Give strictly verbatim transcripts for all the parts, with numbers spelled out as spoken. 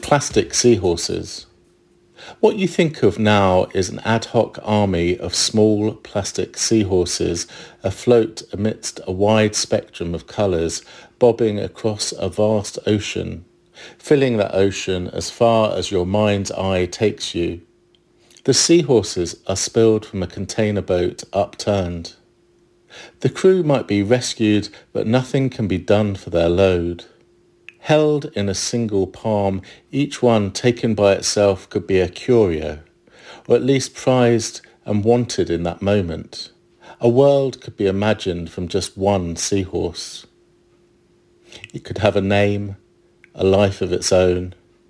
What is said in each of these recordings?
Plastic seahorses. What you think of now is an ad hoc army of small plastic seahorses afloat amidst a wide spectrum of colours, bobbing across a vast ocean, filling that ocean as far as your mind's eye takes you. The seahorses are spilled from a container boat upturned. The crew might be rescued, but nothing can be done for their load. Held in a single palm, each one taken by itself could be a curio, or at least prized and wanted in that moment. A world could be imagined from just one seahorse. It could have a name, a life of its own.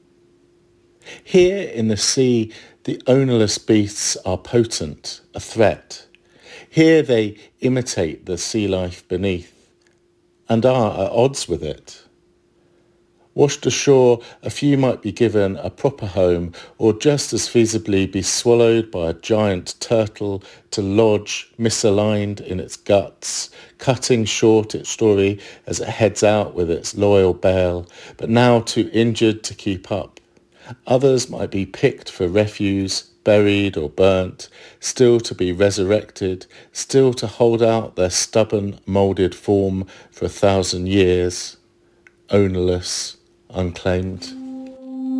Here in the sea, the ownerless beasts are potent, a threat. Here they imitate the sea life beneath, and are at odds with it. Washed ashore, a few might be given a proper home, or just as feasibly be swallowed by a giant turtle to lodge misaligned in its guts, cutting short its story as it heads out with its loyal bail, but now too injured to keep up. Others might be picked for refuse, buried or burnt, still to be resurrected, still to hold out their stubborn, moulded form for a thousand years, ownerless, unclaimed.